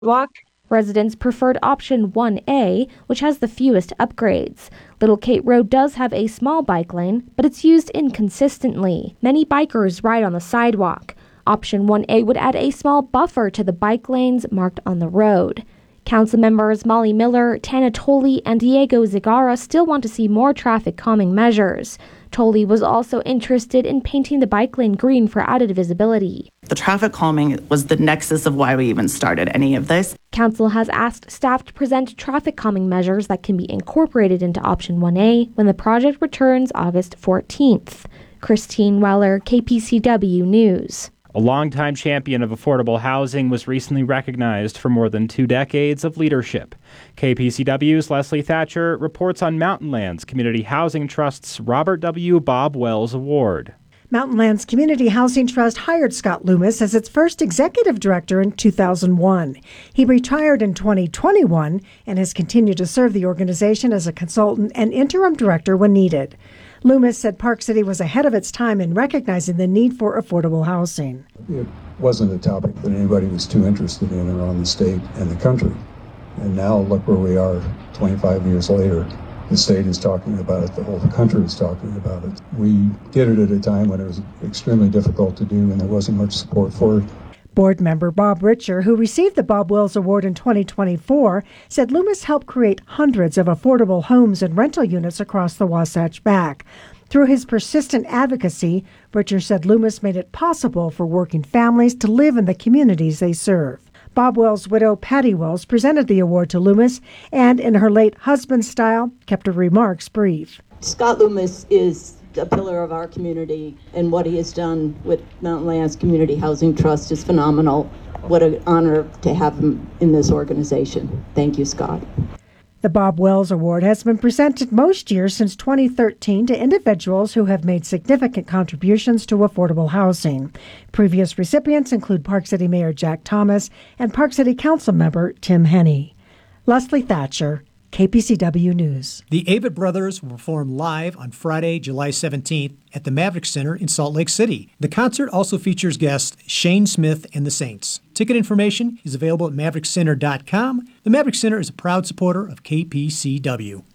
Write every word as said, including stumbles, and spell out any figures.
Walk. Residents preferred option one A, which has the fewest upgrades. Little Kate Road does have a small bike lane, but it's used inconsistently. Many bikers ride on the sidewalk. Option one A would add a small buffer to the bike lanes marked on the road. Council members Molly Miller, Tana Tolley, and Diego Zagara still want to see more traffic calming measures. Tolley was also interested in painting the bike lane green for added visibility. The traffic calming was the nexus of why we even started any of this. Council has asked staff to present traffic calming measures that can be incorporated into option one A when the project returns August fourteenth. Christine Weller, K P C W News. A longtime champion of affordable housing was recently recognized for more than two decades of leadership. K P C W's Leslie Thatcher reports on Mountain Lands Community Housing Trust's Robert W. Bob Wells Award. Mountain Lands Community Housing Trust hired Scott Loomis as its first executive director in two thousand one. He retired in twenty twenty-one and has continued to serve the organization as a consultant and interim director when needed. Loomis said Park City was ahead of its time in recognizing the need for affordable housing. It wasn't a topic that anybody was too interested in around the state and the country. And now look where we are twenty-five years later. The state is talking about it. The whole country is talking about it. We did it at a time when it was extremely difficult to do and there wasn't much support for it. Board member Bob Richer, who received the Bob Wells Award in twenty twenty-four, said Loomis helped create hundreds of affordable homes and rental units across the Wasatch Back. Through his persistent advocacy, Richer said Loomis made it possible for working families to live in the communities they serve. Bob Wells' widow, Patty Wells, presented the award to Loomis and, in her late husband's style, kept her remarks brief. Scott Loomis is a pillar of our community, and what he has done with Mountain Lands Community Housing Trust is phenomenal. What an honor to have him in this organization. Thank you, Scott. The Bob Wells Award has been presented most years since twenty thirteen to individuals who have made significant contributions to affordable housing. Previous recipients include Park City Mayor Jack Thomas and Park City Council member Tim Henney. Leslie Thatcher, K P C W News. The Avett Brothers will perform live on Friday, July seventeenth at the Maverick Center in Salt Lake City. The concert also features guests Shane Smith and the Saints. Ticket information is available at maverick center dot com. The Maverick Center is a proud supporter of K P C W.